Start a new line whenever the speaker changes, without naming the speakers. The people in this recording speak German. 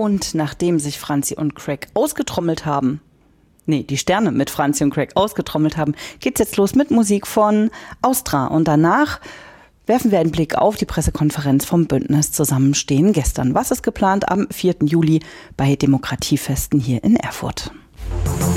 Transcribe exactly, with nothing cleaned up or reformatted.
Und nachdem sich Franzi und Craig ausgetrommelt haben, nee, die Sterne mit Franzi und Craig ausgetrommelt haben, geht's jetzt los mit Musik von Austra. Und danach werfen wir einen Blick auf die Pressekonferenz vom Bündnis Zusammenstehen gestern. Was ist geplant am vierten Juli bei Demokratiefesten hier in Erfurt?